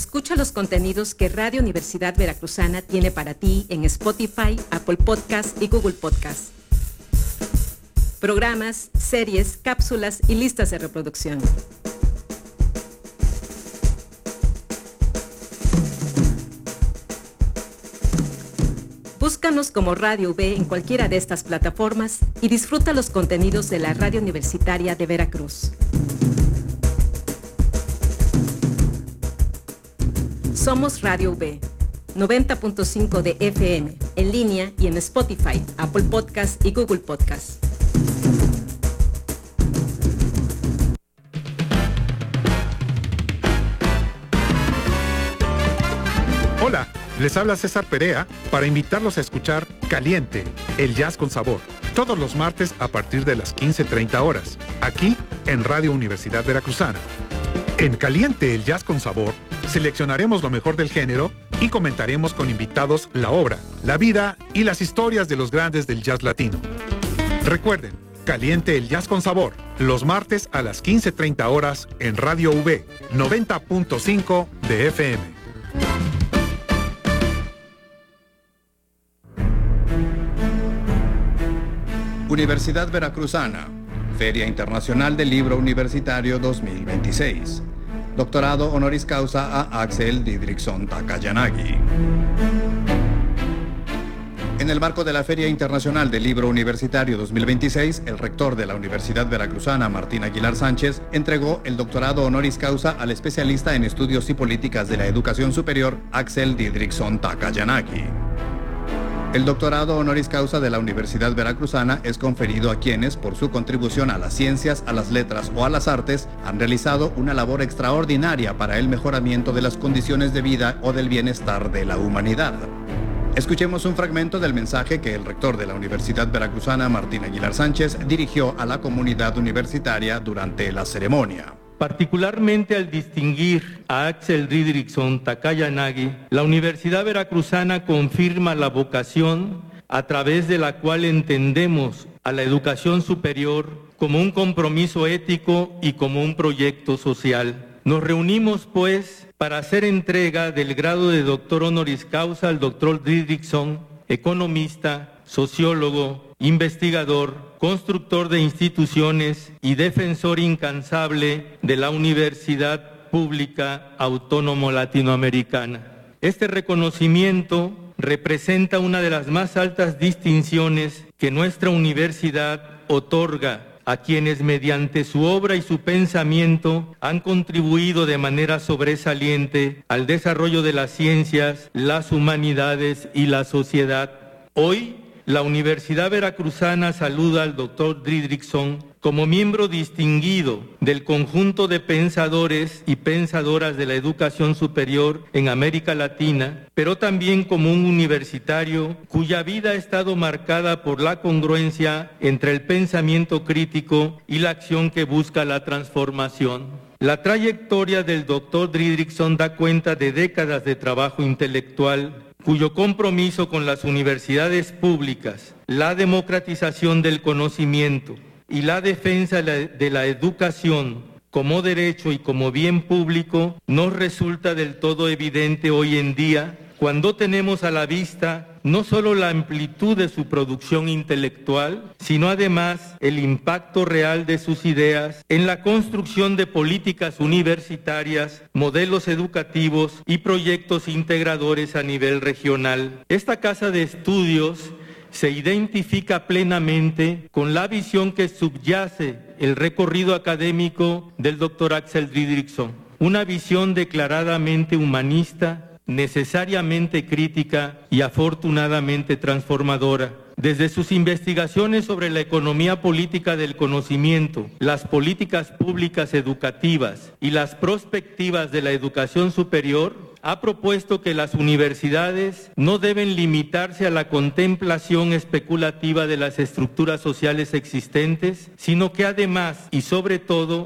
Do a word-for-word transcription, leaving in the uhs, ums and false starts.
Escucha los contenidos que Radio Universidad Veracruzana tiene para ti en Spotify, Apple Podcast y Google Podcast. Programas, series, cápsulas y listas de reproducción. Búscanos como Radio U B en cualquiera de estas plataformas y disfruta los contenidos de la Radio Universitaria de Veracruz. Somos Radio U B, noventa punto cinco de F M, en línea y en Spotify, Apple Podcast y Google Podcast. Hola, les habla César Perea para invitarlos a escuchar Caliente, el jazz con sabor, todos los martes a partir de las quince treinta horas, aquí en Radio Universidad Veracruzana. En Caliente, el jazz con sabor, seleccionaremos lo mejor del género y comentaremos con invitados la obra, la vida y las historias de los grandes del jazz latino. Recuerden, Caliente, el jazz con sabor, los martes a las quince treinta horas en Radio U B, noventa punto cinco de F M. Universidad Veracruzana, Feria Internacional del Libro Universitario dos mil veintiséis. Doctorado honoris causa a Axel Didriksson Takayanagi. En el marco de la Feria Internacional del Libro Universitario dos mil veintiséis, el rector de la Universidad Veracruzana, Martín Aguilar Sánchez, entregó el doctorado honoris causa al especialista en estudios y políticas de la educación superior, Axel Didriksson Takayanagi. El doctorado honoris causa de la Universidad Veracruzana es conferido a quienes, por su contribución a las ciencias, a las letras o a las artes, han realizado una labor extraordinaria para el mejoramiento de las condiciones de vida o del bienestar de la humanidad. Escuchemos un fragmento del mensaje que el rector de la Universidad Veracruzana, Martín Aguilar Sánchez, dirigió a la comunidad universitaria durante la ceremonia. Particularmente al distinguir a Axel Didriksson Takayanagi, la Universidad Veracruzana confirma la vocación a través de la cual entendemos a la educación superior como un compromiso ético y como un proyecto social. Nos reunimos, pues, para hacer entrega del grado de doctor honoris causa al doctor Didriksson, economista, sociólogo, investigador, constructor de instituciones y defensor incansable de la Universidad Pública Autónoma Latinoamericana. Este reconocimiento representa una de las más altas distinciones que nuestra universidad otorga a quienes mediante su obra y su pensamiento han contribuido de manera sobresaliente al desarrollo de las ciencias, las humanidades y la sociedad. Hoy, la Universidad Veracruzana saluda al doctor Didriksson como miembro distinguido del conjunto de pensadores y pensadoras de la educación superior en América Latina, pero también como un universitario cuya vida ha estado marcada por la congruencia entre el pensamiento crítico y la acción que busca la transformación. La trayectoria del doctor Didriksson da cuenta de décadas de trabajo intelectual, cuyo compromiso con las universidades públicas, la democratización del conocimiento y la defensa de la educación como derecho y como bien público nos resulta del todo evidente hoy en día cuando tenemos a la vista no solo la amplitud de su producción intelectual, sino además el impacto real de sus ideas en la construcción de políticas universitarias, modelos educativos y proyectos integradores a nivel regional. Esta casa de estudios se identifica plenamente con la visión que subyace el recorrido académico del doctor Axel Didriksson, una visión declaradamente humanista, necesariamente crítica y afortunadamente transformadora. Desde sus investigaciones sobre la economía política del conocimiento, las políticas públicas educativas y las perspectivas de la educación superior, ha propuesto que las universidades no deben limitarse a la contemplación especulativa de las estructuras sociales existentes, sino que además y sobre todo